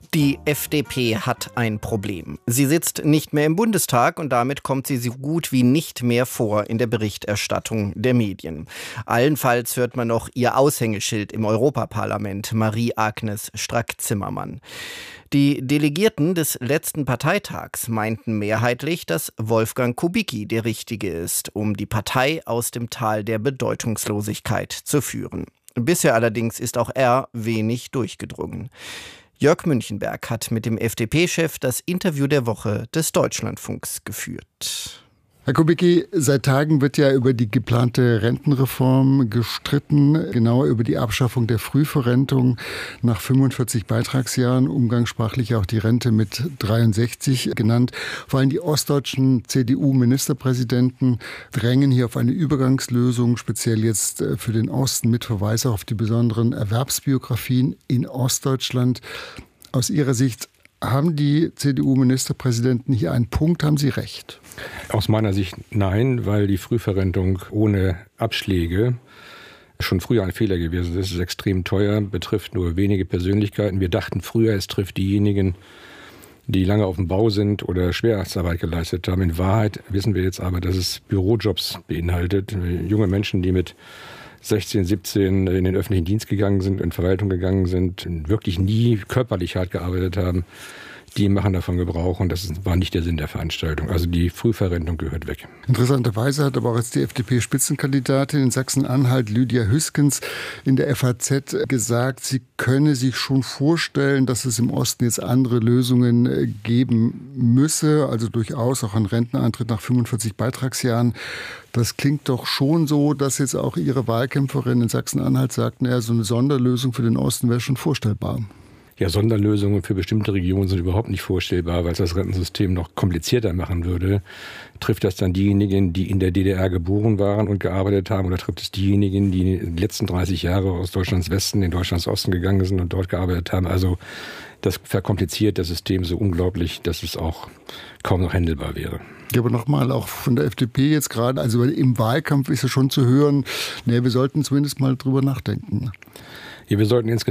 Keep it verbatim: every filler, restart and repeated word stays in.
Die F D P hat ein Problem. Sie sitzt nicht mehr im Bundestag und damit kommt sie so gut wie nicht mehr vor in der Berichterstattung der Medien. Allenfalls hört man noch ihr Aushängeschild im Europaparlament, Marie-Agnes Strack-Zimmermann. Die Delegierten des letzten Parteitags meinten mehrheitlich, dass Wolfgang Kubicki der Richtige ist, um die Partei aus dem Tal der Bedeutungslosigkeit zu führen. Bisher allerdings ist auch er wenig durchgedrungen. Jörg Münchenberg hat mit dem F D P-Chef das Interview der Woche des Deutschlandfunks geführt. Herr Kubicki, seit Tagen wird ja über die geplante Rentenreform gestritten, genauer über die Abschaffung der Frühverrentung nach fünfundvierzig Beitragsjahren, umgangssprachlich auch die Rente mit dreiundsechzig genannt. Vor allem die ostdeutschen C D U-Ministerpräsidenten drängen hier auf eine Übergangslösung, speziell jetzt für den Osten mit Verweis auf die besonderen Erwerbsbiografien in Ostdeutschland. Aus Ihrer Sicht, haben die C D U-Ministerpräsidenten hier einen Punkt, haben Sie recht? Aus meiner Sicht nein, weil die Frühverrentung ohne Abschläge schon früher ein Fehler gewesen ist. Es ist extrem teuer, betrifft nur wenige Persönlichkeiten. Wir dachten früher, es trifft diejenigen, die lange auf dem Bau sind oder Schwerstarbeit geleistet haben. In Wahrheit wissen wir jetzt aber, dass es Bürojobs beinhaltet. Junge Menschen, die mit sechzehn, siebzehn in den öffentlichen Dienst gegangen sind, in Verwaltung gegangen sind, wirklich nie körperlich hart gearbeitet haben, die machen davon Gebrauch und das war nicht der Sinn der Veranstaltung. Also die Frühverrentung gehört weg. Interessanterweise hat aber auch jetzt die F D P-Spitzenkandidatin in Sachsen-Anhalt, Lydia Hüskens, in der F A Z gesagt, sie könne sich schon vorstellen, dass es im Osten jetzt andere Lösungen geben müsse, also durchaus auch ein Renteneintritt nach fünfundvierzig Beitragsjahren. Das klingt doch schon so, dass jetzt auch Ihre Wahlkämpferin in Sachsen-Anhalt sagt, naja, so eine Sonderlösung für den Osten wäre schon vorstellbar. Ja, Sonderlösungen für bestimmte Regionen sind überhaupt nicht vorstellbar, weil es das Rentensystem noch komplizierter machen würde. Trifft das dann diejenigen, die in der D D R geboren waren und gearbeitet haben, oder trifft es diejenigen, die in den letzten dreißig Jahre aus Deutschlands Westen in Deutschlands Osten gegangen sind und dort gearbeitet haben? Also das verkompliziert das System so unglaublich, dass es auch kaum noch händelbar wäre. Ja, aber nochmal auch von der F D P jetzt gerade, also im Wahlkampf ist ja schon zu hören, nee, wir sollten zumindest mal drüber nachdenken. Ja, wir sollten insgesamt